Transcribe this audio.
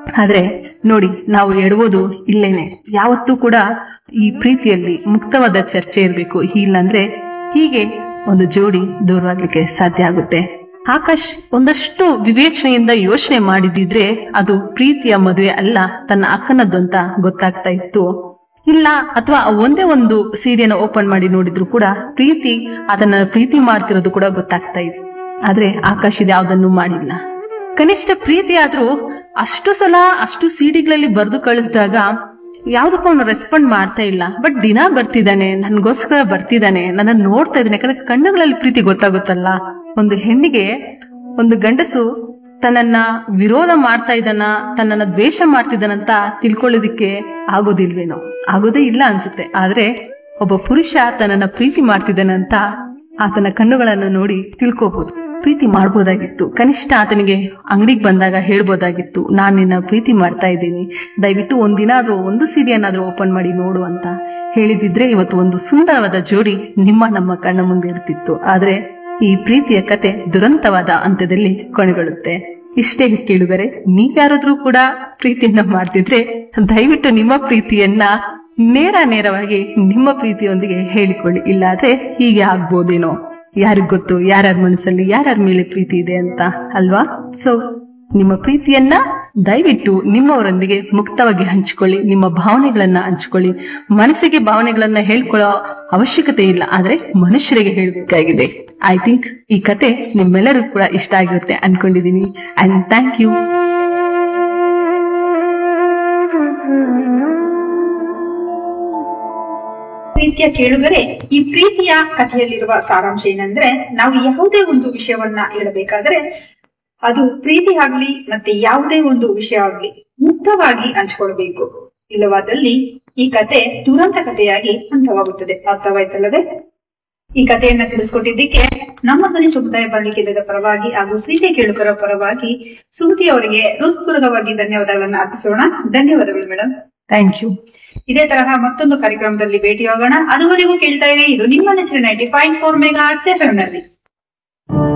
ಆದ್ರೆ ನೋಡಿ, ನಾವು ಎಡಬೋದು ಇಲ್ಲೇನೆ. ಯಾವತ್ತೂ ಕೂಡ ಈ ಪ್ರೀತಿಯಲ್ಲಿ ಮುಕ್ತವಾದ ಚರ್ಚೆ ಇರಬೇಕು. ಇಲ್ಲಾಂದ್ರೆ ಹೀಗೆ ಒಂದು ಜೋಡಿ ದೂರವಾಗ್ಲಿಕ್ಕೆ ಸಾಧ್ಯ ಆಗುತ್ತೆ. ಆಕಾಶ್ ಒಂದಷ್ಟು ವಿವೇಚನೆಯಿಂದ ಯೋಚನೆ ಮಾಡಿದಿದ್ರೆ ಅದು ಪ್ರೀತಿಯ ಮದುವೆ ಅಲ್ಲ, ತನ್ನ ಅಕ್ಕನದ್ದು ಅಂತ ಗೊತ್ತಾಗ್ತಾ ಇತ್ತು. ಇಲ್ಲ, ಅಥವಾ ಒಂದೇ ಒಂದು ಸೀರೆಯನ್ನು ಓಪನ್ ಮಾಡಿ ನೋಡಿದ್ರು ಕೂಡ ಅದನ್ನ ಪ್ರೀತಿ ಮಾಡ್ತಿರೋದು ಕೂಡ ಗೊತ್ತಾಗ್ತಾ ಇದೆ. ಆದ್ರೆ ಆಕಾಶ್ ಇದು ಯಾವ್ದನ್ನು ಮಾಡಿಲ್ಲ. ಕನಿಷ್ಠ ಪ್ರೀತಿ ಆದ್ರೂ ಅಷ್ಟು ಸಲ ಅಷ್ಟು ಸಿಡಿಗಳಲ್ಲಿ ಬರೆದು ಕಳಿಸಿದಾಗ ಯಾವ್ದಕ್ಕೂ ಅವನು ರೆಸ್ಪಾಂಡ್ ಮಾಡ್ತಾ ಇಲ್ಲ. ಬಟ್ ದಿನ ಬರ್ತಿದ್ದಾನೆ, ನನ್ಗೋಸ್ಕರ ಬರ್ತಿದ್ದಾನೆ, ನನ್ನ ನೋಡ್ತಾ ಇದ್ದಾನೆ. ಯಾಕಂದ್ರೆ ಕಣ್ಣುಗಳಲ್ಲಿ ಪ್ರೀತಿ ಗೊತ್ತಾಗುತ್ತಲ್ಲ. ಒಂದು ಹೆಣ್ಣಿಗೆ ಒಂದು ಗಂಡಸು ತನ್ನನ್ನ ವಿರೋಧ ಮಾಡ್ತಾ ಇದ್ದಾನ, ತನ್ನನ್ನ ದ್ವೇಷ ಮಾಡ್ತಿದ್ದಾನಂತ ತಿಳ್ಕೊಳ್ಳೋದಿಕ್ಕೆ ಆಗೋದಿಲ್ವೇನೋ, ಆಗೋದೇ ಇಲ್ಲ ಅನ್ಸುತ್ತೆ. ಆದ್ರೆ ಒಬ್ಬ ಪುರುಷ ತನ್ನನ್ನ ಪ್ರೀತಿ ಮಾಡ್ತಿದ್ದಾನಂತ ಆತನ ಕಣ್ಣುಗಳನ್ನು ನೋಡಿ ತಿಳ್ಕೋಬಹುದು. ಪ್ರೀತಿ ಮಾಡ್ಬೋದಾಗಿತ್ತು. ಕನಿಷ್ಠ ಆತನಿಗೆ ಅಂಗಡಿಗೆ ಬಂದಾಗ ಹೇಳ್ಬೋದಾಗಿತ್ತು, ನಾನ್ ನಿನ್ನ ಪ್ರೀತಿ ಮಾಡ್ತಾ ಇದ್ದೀನಿ, ದಯವಿಟ್ಟು ಒಂದಿನ ಆದ್ರೂ ಒಂದು ಸೀರೆಯನ್ನಾದ್ರೂ ಓಪನ್ ಮಾಡಿ ನೋಡು ಅಂತ ಹೇಳಿದಿದ್ರೆ ಇವತ್ತು ಒಂದು ಸುಂದರವಾದ ಜೋಡಿ ನಮ್ಮ ಕಣ್ಣ ಮುಂದೆ ಇರ್ತಿತ್ತು. ಆದ್ರೆ ಈ ಪ್ರೀತಿಯ ಕತೆ ದುರಂತವಾದ ಅಂತ್ಯದಲ್ಲಿ ಕೊನೆಗೊಳ್ಳುತ್ತೆ. ಇಷ್ಟೇ ಕೇಳಿದರೆ, ನೀವ್ಯಾರಾದ್ರೂ ಕೂಡ ಪ್ರೀತಿಯನ್ನ ಮಾಡ್ತಿದ್ರೆ ದಯವಿಟ್ಟು ನಿಮ್ಮ ಪ್ರೀತಿಯನ್ನ ನೇರವಾಗಿ ನಿಮ್ಮ ಪ್ರೀತಿಯೊಂದಿಗೆ ಹೇಳಿಕೊಳ್ಳಿ. ಇಲ್ಲಾದ್ರೆ ಹೀಗೆ ಆಗ್ಬೋದೇನೋ, ಯಾರಿಗ್ ಗೊತ್ತು ಯಾರ್ಯಾರ ಮನಸ್ಸಲ್ಲಿ ಯಾರ್ಯಾರ ಮೇಲೆ ಪ್ರೀತಿ ಇದೆ ಅಂತ, ಅಲ್ವಾ? ಸೊ ನಿಮ್ಮ ಪ್ರೀತಿಯನ್ನ ದಯವಿಟ್ಟು ನಿಮ್ಮವರೊಂದಿಗೆ ಮುಕ್ತವಾಗಿ ಹಂಚಿಕೊಳ್ಳಿ. ನಿಮ್ಮ ಭಾವನೆಗಳನ್ನ ಹಂಚಿಕೊಳ್ಳಿ. ಮನಸ್ಸಿಗೆ ಭಾವನೆಗಳನ್ನ ಹೇಳ್ಕೊಳ್ಳೋ ಅವಶ್ಯಕತೆ ಇಲ್ಲ, ಆದ್ರೆ ಮನುಷ್ಯರಿಗೆ ಹೇಳ್ಬೇಕಾಗಿದೆ. ಐ ಥಿಂಕ್ ಈ ಕತೆ ನಿಮ್ಮೆಲ್ಲರಿಗೂ ಕೂಡ ಇಷ್ಟ ಆಗಿರುತ್ತೆ ಅನ್ಕೊಂಡಿದೀನಿ. And thank you. ಪ್ರೀತಿಯ ಕೇಳುಗರೆ, ಈ ಪ್ರೀತಿಯ ಕಥೆಯಲ್ಲಿರುವ ಸಾರಾಂಶ ಏನಂದ್ರೆ, ನಾವು ಯಾವುದೇ ಒಂದು ವಿಷಯವನ್ನ ಹೇಳಬೇಕಾದ್ರೆ ಅದು ಪ್ರೀತಿ ಆಗ್ಲಿ ಮತ್ತೆ ಯಾವುದೇ ಒಂದು ವಿಷಯ ಆಗ್ಲಿ ಮುಕ್ತವಾಗಿ ಹಂಚಿಕೊಳ್ಬೇಕು. ಇಲ್ಲವಾದಲ್ಲಿ ಈ ಕತೆ ದುರಂತ ಕಥೆಯಾಗಿ ಅಂತ್ಯವಾಗುತ್ತದೆ. ಅರ್ಥವಾಯ್ತಲ್ಲವೇ? ಈ ಕಥೆಯನ್ನ ತಿಳಿಸ್ಕೊಟ್ಟಿದ್ದಕ್ಕೆ ನಮ್ಮ ಧ್ವನಿ ಸಮುದಾಯ ಬಾಳಿಕೆದ ಪರವಾಗಿ ಹಾಗೂ ಪ್ರೀತಿ ಕೇಳುಗರ ಪರವಾಗಿ ಸುಮತಿ ಅವರಿಗೆ ಹೃತ್ಪೂರ್ವಕವಾಗಿ ಧನ್ಯವಾದಗಳನ್ನ ಅರ್ಪಿಸೋಣ. ಧನ್ಯವಾದಗಳು ಮೇಡಮ್. Thank you. ಇದೇ ತರಹ ಮತ್ತೊಂದು ಕಾರ್ಯಕ್ರಮದಲ್ಲಿ ಭೇಟಿಯಾಗೋಣ. ಅದುವರೆಗೂ ಕೇಳ್ತಾ ಇರಿ, ಇದು ನಿಮ್ಮ ನೆಚ್ಚಿನ 90.4 ಮೆಗಾಹರ್ಟ್ಜ್ ಎಫ್ಎಂ ನಲ್ಲಿ.